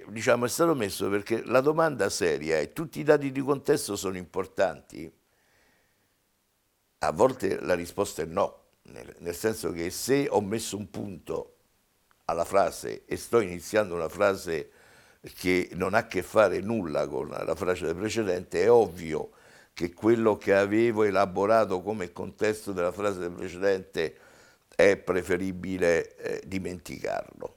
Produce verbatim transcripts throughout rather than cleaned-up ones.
diciamo, è stato messo perché la domanda seria è: tutti i dati di contesto sono importanti? A volte la risposta è no, nel, nel senso che se ho messo un punto alla frase e sto iniziando una frase che non ha a che fare nulla con la frase precedente, è ovvio che quello che avevo elaborato come contesto della frase precedente è preferibile eh, dimenticarlo.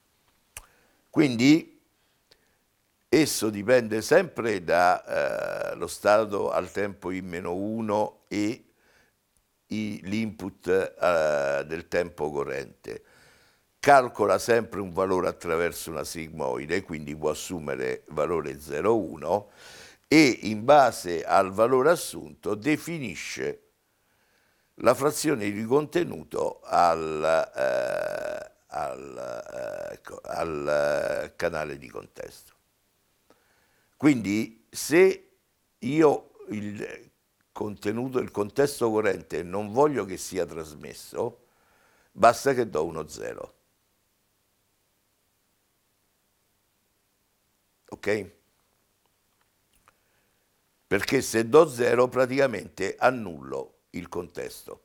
Quindi esso dipende sempre dallo eh, stato al tempo i meno uno e l'input eh, del tempo corrente. Calcola sempre un valore attraverso una sigmoide, quindi può assumere valore zero virgola uno e in base al valore assunto definisce la frazione di contenuto al, eh, al, eh, ecco, al canale di contesto. Quindi se io il contenuto, il contesto corrente non voglio che sia trasmesso, basta che do uno zero. Ok? Perché se do zero praticamente annullo il contesto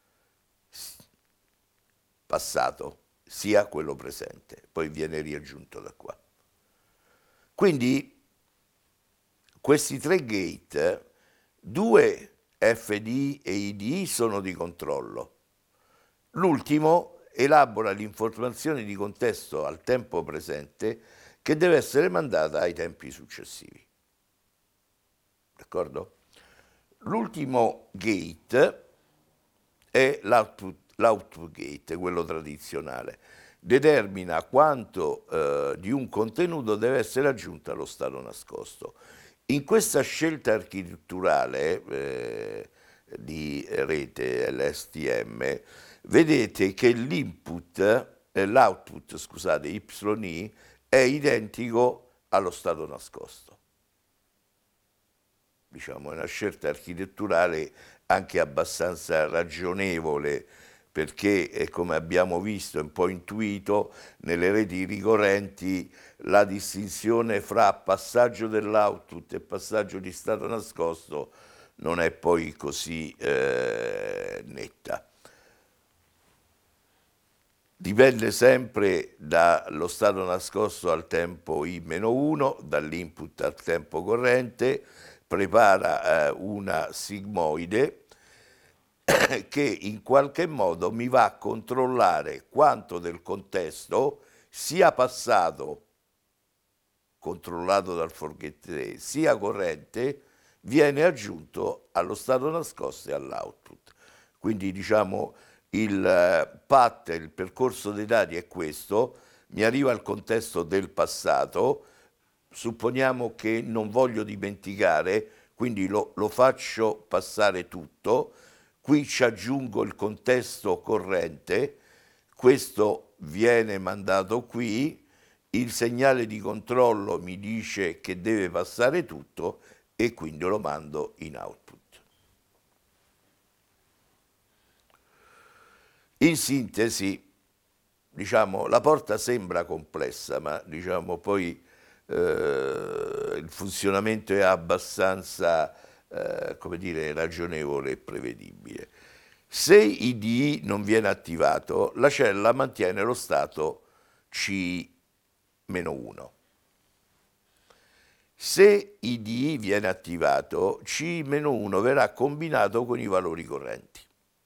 passato, sia quello presente, poi viene riaggiunto da qua. Quindi questi tre gate, due F D I e I D I sono di controllo. L'ultimo elabora l'informazione di contesto al tempo presente che deve essere mandata ai tempi successivi. D'accordo? L'ultimo gate è l'output, l'output gate, quello tradizionale. Determina quanto eh, di un contenuto deve essere aggiunto allo stato nascosto. In questa scelta architetturale eh, di rete L S T M, vedete che l'input, eh, l'output, scusate, Y I, è identico allo stato nascosto. Diciamo, è una scelta architetturale anche abbastanza ragionevole, perché, eh, come abbiamo visto e un po' intuito, nelle reti ricorrenti la distinzione fra passaggio dell'output e passaggio di stato nascosto non è poi così eh, netta. Dipende sempre dallo stato nascosto al tempo I meno uno, dall'input al tempo corrente, prepara eh, una sigmoide che in qualche modo mi va a controllare quanto del contesto sia passato, controllato dal forget array, sia corrente, viene aggiunto allo stato nascosto e all'output. Quindi diciamo il path, il percorso dei dati è questo, mi arriva il contesto del passato, supponiamo che non voglio dimenticare, quindi lo, lo faccio passare tutto, qui ci aggiungo il contesto corrente, questo viene mandato qui, il segnale di controllo mi dice che deve passare tutto e quindi lo mando in output. In sintesi, diciamo, la porta sembra complessa, ma diciamo poi eh, il funzionamento è abbastanza, eh, come dire, ragionevole e prevedibile. Se I D I non viene attivato, la cella mantiene lo stato C meno uno. Se I D I viene attivato, C meno uno verrà combinato con i valori correnti.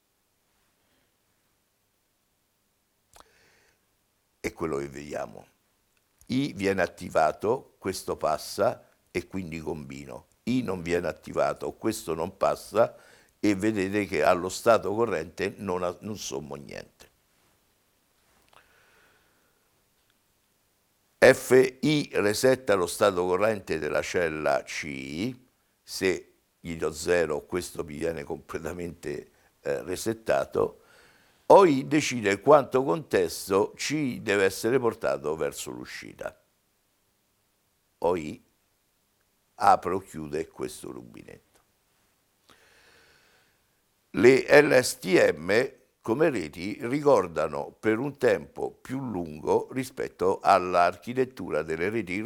È quello che vediamo. I viene attivato, questo passa e quindi combino. I non viene attivato, questo non passa e vedete che allo stato corrente non, ha, non sommo niente. F I resetta lo stato corrente della cella C, se gli do zero questo mi viene completamente eh, resettato, O I decide quanto contesto C deve essere portato verso l'uscita. O I apre o chiude questo rubinetto. Le L S T M come reti ricordano per un tempo più lungo rispetto all'architettura delle reti